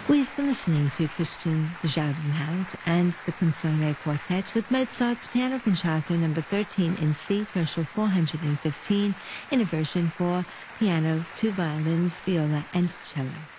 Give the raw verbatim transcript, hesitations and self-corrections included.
We've been listening to Christian Bezuidenhout and the Console Quartet with Mozart's Piano Concerto number thirteen in C, Partial four hundred fifteen, in a version for piano, two violins, viola, and cello.